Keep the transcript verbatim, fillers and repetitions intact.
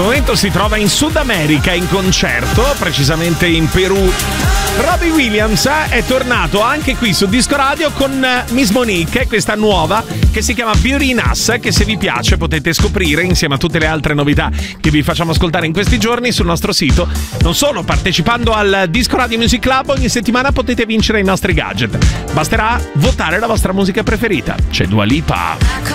questo momento si trova in Sud America in concerto, precisamente in Perù. Robbie Williams è tornato anche qui su Disco Radio con Miss Monique, questa nuova che si chiama Beauty in Us, che se vi piace potete scoprire insieme a tutte le altre novità che vi facciamo ascoltare in questi giorni sul nostro sito. Non solo, partecipando al Disco Radio Music Club ogni settimana potete vincere i nostri gadget. Basterà votare la vostra musica preferita. C'è Dua Lipa.